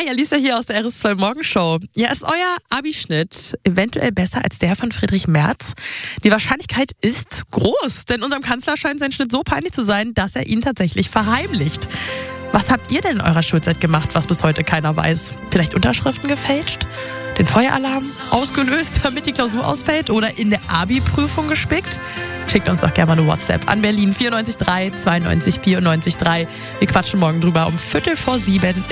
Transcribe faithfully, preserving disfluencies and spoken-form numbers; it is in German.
Hi, Alicia hier aus der R S zwei Morgenshow. Ja, ist euer Abischnitt eventuell besser als der von Friedrich Merz? Die Wahrscheinlichkeit ist groß, denn unserem Kanzler scheint sein Schnitt so peinlich zu sein, dass er ihn tatsächlich verheimlicht. Was habt ihr denn in eurer Schulzeit gemacht, was bis heute keiner weiß? Vielleicht Unterschriften gefälscht? Den Feueralarm ausgelöst, damit die Klausur ausfällt? Oder in der Abi-Prüfung gespickt? Schickt uns doch gerne mal eine WhatsApp an Berlin vier neun drei zweiundneunzig vierundneunzig drei. Wir quatschen morgen drüber um Viertel vor sieben.